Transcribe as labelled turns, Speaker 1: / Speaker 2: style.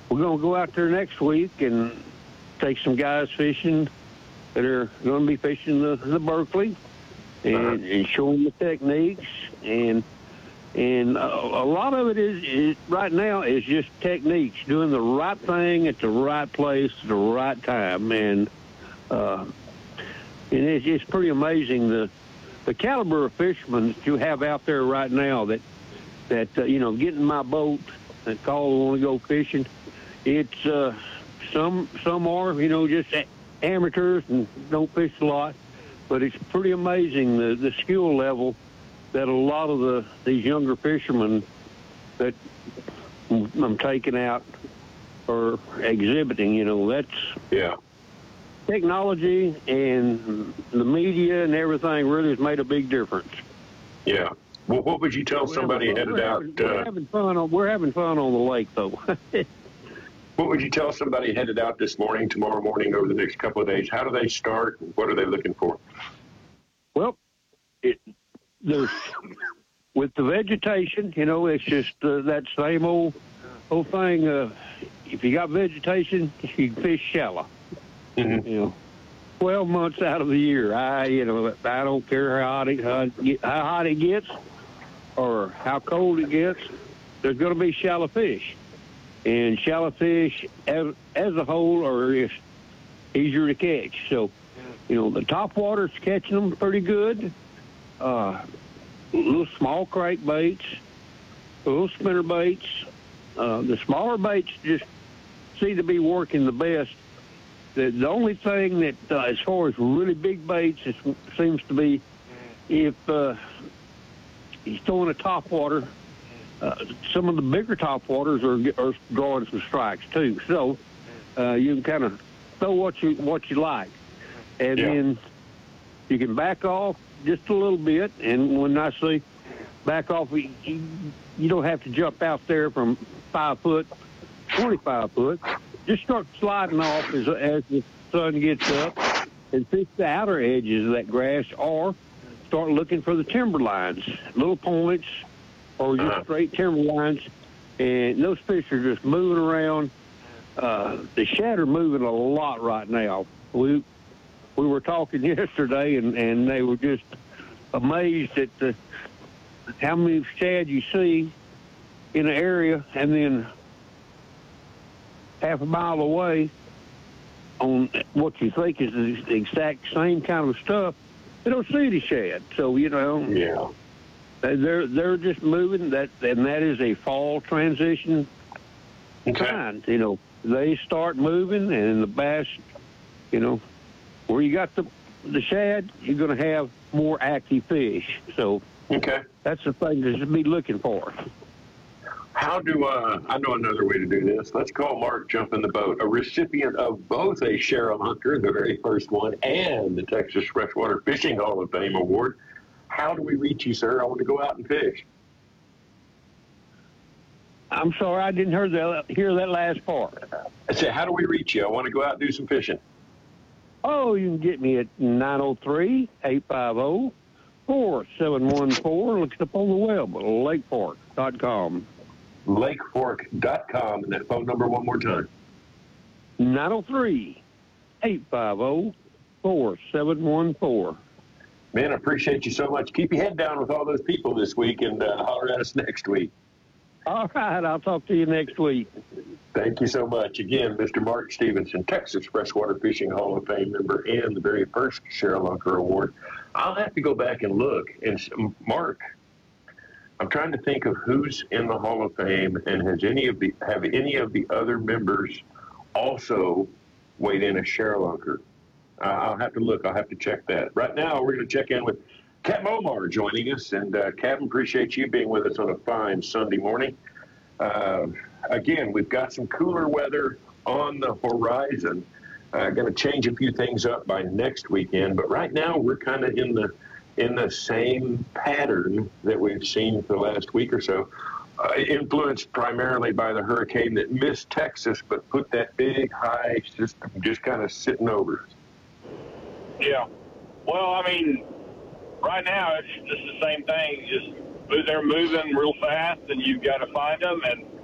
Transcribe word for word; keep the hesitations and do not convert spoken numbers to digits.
Speaker 1: we're going to go out there next week and take some guys fishing that are going to be fishing the, the Berkley and, uh-huh. and show them the techniques. And and a, a lot of it is, is right now is just techniques, doing the right thing at the right place at the right time. And uh, and it's, it's pretty amazing the the caliber of fishermen that you have out there right now that that uh, you know, get in my boat and call want to go fishing. It's uh, some some are, you know, just a- amateurs and don't fish a lot, but it's pretty amazing the, the skill level that a lot of the these younger fishermen that I'm taking out are exhibiting. You know, that's
Speaker 2: yeah.
Speaker 1: Technology and the media and everything really has made a big difference.
Speaker 2: Yeah. Well, what would you tell somebody
Speaker 1: we're
Speaker 2: headed
Speaker 1: having,
Speaker 2: out?
Speaker 1: We're
Speaker 2: uh,
Speaker 1: having fun. On, we're having fun on the lake, though.
Speaker 2: What would you tell somebody headed out this morning, tomorrow morning, over the next couple of days? How do they start? What are they looking for?
Speaker 1: Well, it, there's with the vegetation, you know, it's just uh, that same old old thing. Uh, if you got vegetation, you can fish shallow.
Speaker 2: Mm-hmm.
Speaker 1: You know, twelve months out of the year, I you know I don't care how hot it how, how hot it gets or how cold it gets. There's going to be shallow fish. And shallow fish, as, as a whole, are just easier to catch. So, you know, the top water's catching them pretty good. Uh, little small crank baits, little spinner baits. Uh, the smaller baits just seem to be working the best. The, the only thing that, uh, as far as really big baits, is, seems to be if uh, he's throwing a top water, Uh, some of the bigger top waters are, are drawing some strikes too, so uh, you can kind of throw what you what you like, and
Speaker 2: yeah.
Speaker 1: then you can back off just a little bit. And when I say back off, you, you don't have to jump out there from five foot, twenty-five foot. Just start sliding off as as the sun gets up, and fish the outer edges of that grass, or start looking for the timber lines, little points, or just
Speaker 2: uh-huh.
Speaker 1: straight timber lines, and those fish are just moving around. Uh, the shad are moving a lot right now. We we were talking yesterday, and, and they were just amazed at the, how many shad you see in an area, and then half a mile away on what you think is the exact same kind of stuff, they don't see any shad. So, you know,
Speaker 2: yeah.
Speaker 1: They're they're just moving that, and that is a fall transition
Speaker 2: okay.
Speaker 1: time. You know, they start moving, and the bass, you know, where you got the the shad, you're going to have more active fish. So,
Speaker 2: okay,
Speaker 1: that's the thing to be looking for.
Speaker 2: How do uh, I know another way to do this? Let's call Mark Jump in the Boat, a recipient of both a ShareALunker, the very first one, and the Texas Freshwater Fishing Hall of Fame Award. How do we reach you, sir? I want to go out and fish.
Speaker 1: I'm sorry, I didn't hear that, hear that last part.
Speaker 2: I said, how do we reach you? I want to go out and do some fishing.
Speaker 1: Oh, you can get me at nine oh three, eight five oh, four seven one four. Look it up on the web at lake fork dot com.
Speaker 2: lake fork dot com, and that phone number one more time.
Speaker 1: nine oh three, eight five oh, four seven one four.
Speaker 2: Man, I appreciate you so much. Keep your head down with all those people this week, and uh, holler at us next week.
Speaker 1: All right, I'll talk to you next week.
Speaker 2: Thank you so much. Again, Mister Mark Stevenson, Texas Freshwater Fishing Hall of Fame member and the very first ShareALunker Award. I'll have to go back and look. And Mark, I'm trying to think of who's in the Hall of Fame, and has any of the have any of the other members also weighed in a ShareALunker? Uh, I'll have to look. I'll have to check that. Right now, we're going to check in with Captain Omar joining us. And, uh, Captain, appreciate you being with us on a fine Sunday morning. Uh, again, we've got some cooler weather on the horizon. Uh, going to change a few things up by next weekend. But right now, we're kind of in the in the same pattern that we've seen for the last week or so, uh, influenced primarily by the hurricane that missed Texas, but put that big high system just kind of sitting over us.
Speaker 3: Yeah. Well, I mean, right now it's just the same thing. Just they're moving real fast, and you've got to find them. And